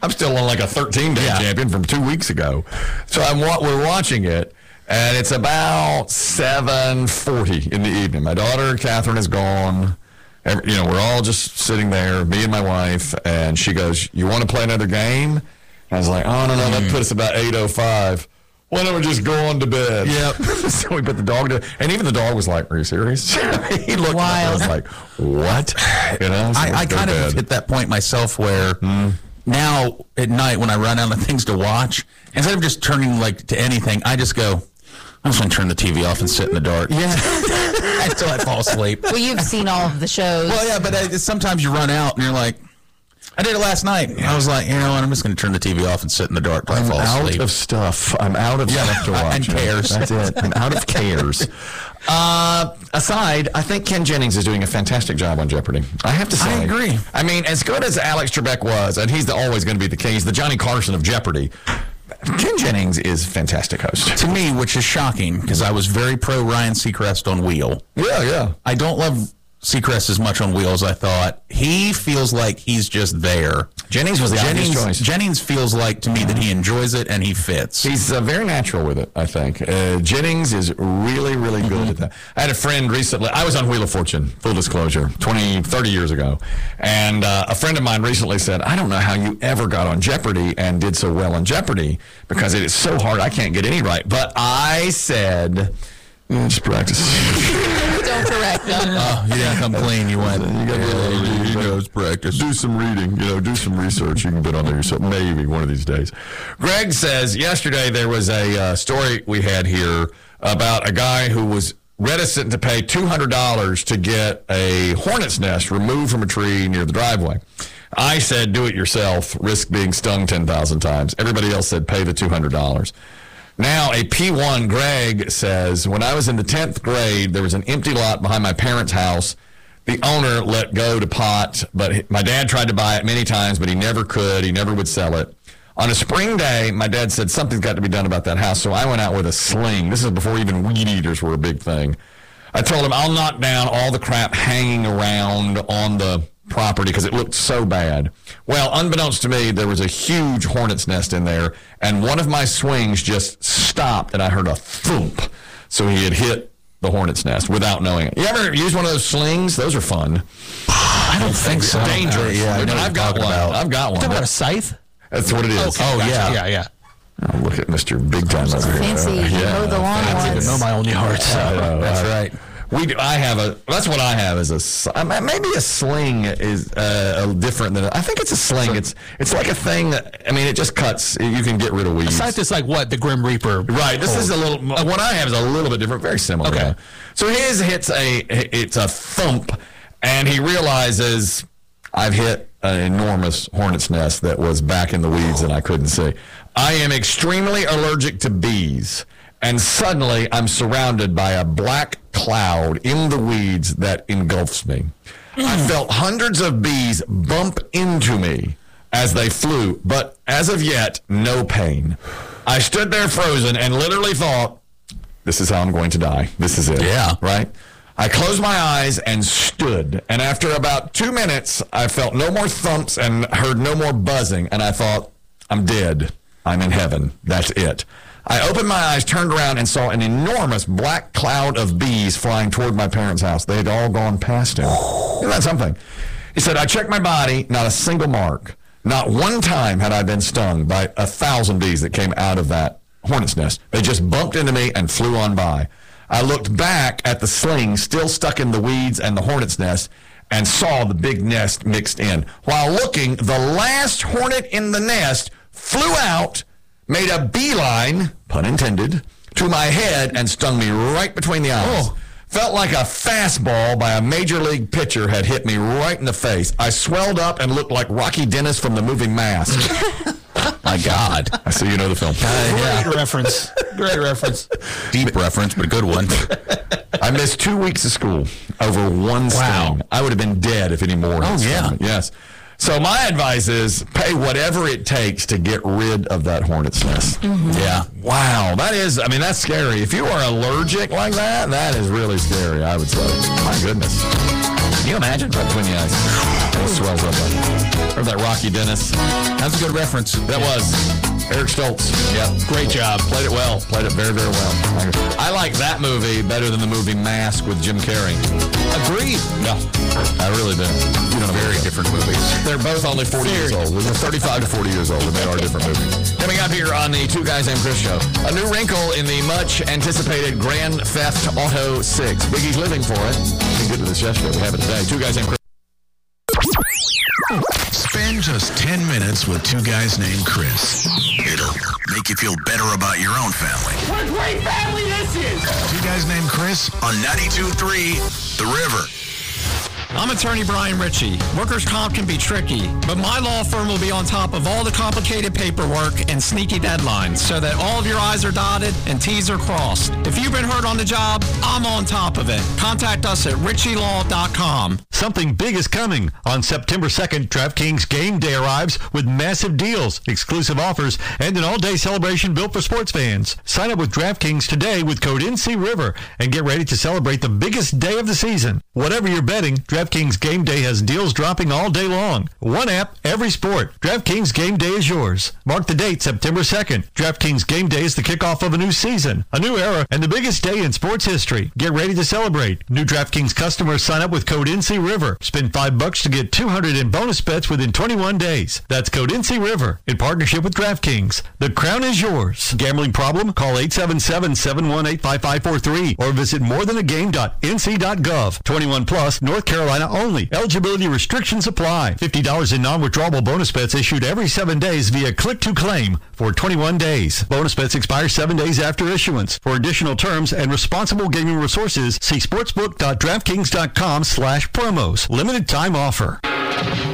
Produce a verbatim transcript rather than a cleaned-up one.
I'm still on like a thirteen-day Yeah. champion from two weeks ago. So I'm wa- we're watching it, and it's about seven forty in the evening. My daughter, Catherine, is gone. Every, you know, we're all just sitting there, me and my wife, and she goes, "You want to play another game?" And I was like, "Oh, no, no, that put us about eight oh five. Why don't we just go on to bed?" Yep. So we put the dog to, and even the dog was like, "Are you serious?" He looked Wild. at us like, "What?" You know, so I, I let's go kind to of bed. hit that point myself where now at night when I run out of things to watch, instead of just turning like to anything, I just go, I just want to turn the T V off and sit in the dark. Yeah. Until I fall asleep. Well, you've seen all of the shows. Well, yeah, but uh, sometimes you run out and you're like, I did it last night. I was like, you know what, I'm just going to turn the T V off and sit in the dark till I I'm fall out asleep. of stuff. I'm out of Yeah, stuff to watch. and cares. That's it. I'm out of cares. Uh, aside, I think Ken Jennings is doing a fantastic job on Jeopardy. I have to say. I agree. I mean, as good as Alex Trebek was, and he's the, always going to be the king, he's the Johnny Carson of Jeopardy. Ken Jennings is a fantastic host. To me, which is shocking, because I was very pro Ryan Seacrest on Wheel. Yeah, yeah. I don't love Seacrest as much on Wheel as I thought. He feels like he's just there. Jennings was the obvious Jennings, choice. Jennings feels like to me that he enjoys it and he fits. He's uh, very natural with it, I think. Uh, Jennings is really, really good Mm-hmm. at that. I had a friend recently, I was on Wheel of Fortune, full disclosure, twenty, thirty years ago. And uh, a friend of mine recently said, I don't know how you ever got on Jeopardy and did so well on Jeopardy because it is so hard, I can't get any right. But I said, mm, just practice. Don't correct them. Oh, you didn't come clean. You went, You got to you know, it's practice. do some reading, you know, do some research. You can bet on there yourself, maybe one of these days. Greg says, yesterday there was a uh, story we had here about a guy who was reticent to pay two hundred dollars to get a hornet's nest removed from a tree near the driveway. I said, do it yourself, risk being stung ten thousand times. Everybody else said, pay the two hundred dollars. Now, a P one, Greg, says, when I was in the tenth grade, there was an empty lot behind my parents' house. The owner let go to pot, but my dad tried to buy it many times, but he never could. He never would sell it. On a spring day, my dad said something's got to be done about that house, so I went out with a sling. This is before even weed eaters were a big thing. I told him I'll knock down all the crap hanging around on the property because it looked so bad. Well, unbeknownst to me, there was a huge hornet's nest in there, and one of my swings just stopped, and I heard a thump. So he had hit the hornet's nest without knowing it. You ever use one of those slings? Those are fun. I don't think so. Dangerous. Yeah, I know I've what got you're one. talking about. I've got one. Talking about a scythe? That's what it is. Okay, Oh, gotcha. yeah. Yeah, yeah. Oh, look at Mister Big Time over here. Fancy. Uh, He mowed the lawn fancy. once. Know my only heart. I know, That's I- right. We do, I have a. That's what I have is a. s- I mean, maybe a sling is uh, different than. A, I think it's a sling. It's it's like a thing that. I mean, it just cuts. You can get rid of weeds. Scythe is like what? The Grim Reaper. Right. This is a little. What I have is a little bit different. Very similar. Okay. Yeah. So his hits a. It's a thump, and he realizes I've hit an enormous hornet's nest that was back in the weeds and I couldn't see. I am extremely allergic to bees. And suddenly, I'm surrounded by a black cloud in the weeds that engulfs me. I felt hundreds of bees bump into me as they flew, but as of yet, no pain. I stood there frozen and literally thought, this is how I'm going to die. This is it. Yeah. Right? I closed my eyes and stood. And after about two minutes, I felt no more thumps and heard no more buzzing. And I thought, I'm dead. I'm in heaven. That's it. I opened my eyes, turned around, and saw an enormous black cloud of bees flying toward my parents' house. They had all gone past him. Isn't that something? He said, I checked my body, not a single mark. Not one time had I been stung by a thousand bees that came out of that hornet's nest. They just bumped into me and flew on by. I looked back at the sling still stuck in the weeds and the hornet's nest and saw the big nest mixed in. While looking, the last hornet in the nest flew out, made a beeline, pun intended, to my head and stung me right between the eyes. Oh. Felt like a fastball by a major league pitcher had hit me right in the face. I swelled up and looked like Rocky Dennis from the movie Mask. My God. I see you know the film. Great reference. Great reference. Deep reference, but a good one. I missed two weeks of school over one Wow. sting. I would have been dead if any more. had Oh, stung yeah. me. Yes. So my advice is pay whatever it takes to get rid of that hornet's nest. Mm-hmm. Yeah. Wow. That is, I mean, that's scary. If you are allergic like that, that is really scary, I would say. My goodness. Can you imagine? Right between the eyes. It swells up. Like, or that Rocky Dennis. That's a good reference. That was Eric Stoltz. Yeah. Great job. Played it well. Played it very, very well. I like that movie better than the movie Mask with Jim Carrey. Agreed. Yeah. I really do. You know, Very different movies. they're both only forty years old. They're thirty-five to forty years old, and they are different movies. Coming up here on the Two Guys Named Chris show, a new wrinkle in the much-anticipated Grand Theft Auto six. Biggie's living for it. We did this yesterday. We have it today. Two Guys Named Chris. Spend just ten minutes with Two Guys Named Chris. It'll make you feel better about your own family. What a great family this is! Two Guys Named Chris on ninety-two point three The River. I'm attorney Brian Ritchie. Workers' comp can be tricky, but my law firm will be on top of all the complicated paperwork and sneaky deadlines so that all of your I's are dotted and T's are crossed. If you've been hurt on the job, I'm on top of it. Contact us at ritchie law dot com. Something big is coming. On September second, DraftKings Game Day arrives with massive deals, exclusive offers, and an all-day celebration built for sports fans. Sign up with DraftKings today with code N C River and get ready to celebrate the biggest day of the season. Whatever you're betting, DraftKings Game Day has deals dropping all day long. One app, every sport. DraftKings Game Day is yours. Mark the date, September second. DraftKings Game Day is the kickoff of a new season, a new era, and the biggest day in sports history. Get ready to celebrate. New DraftKings customers sign up with code N C River. Spend five bucks to get two hundred in bonus bets within twenty-one days. That's code N C River in partnership with DraftKings. The crown is yours. Gambling problem? Call eight seven seven, seven one eight, five five four three or visit more than a game dot N C dot gov. twenty-one plus, North Carolina only. Eligibility restrictions apply. fifty dollars in non-withdrawable bonus bets issued every seven days via click to claim for twenty-one days. Bonus bets expire seven days after issuance. For additional terms and responsible gaming resources, see sportsbook dot draftkings dot com slash promos. Limited time offer.